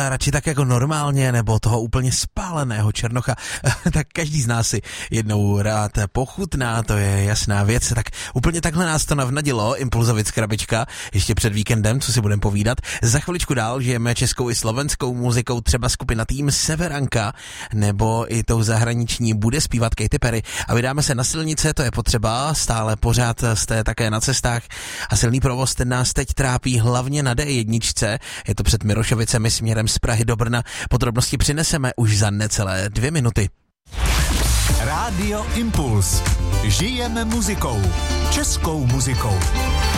radši tak jako normálně, nebo toho úplně spáleného černocha, tak každý z nás si jednou rád pochutná, to je jasná věc. Tak úplně takhle nás to navnadilo, Impulzovic krabička, ještě před víkendem, co si budeme povídat. Za chviličku dál žijeme českou i slovenskou muzikou, třeba skupina Tým Severanka, nebo i tou zahraniční bude zpívat Katy Perry. A vydáme se na silnice, to je potřeba, stále pořád jste také na cestách a silný provoz, ten nás teď trápí hlavně na D1, je to před Mirošovicemi směrem z Prahy do Brna. Podrobnosti přineseme už za necelé 2 minuty. Rádio Impuls. Žijeme muzikou. Českou muzikou.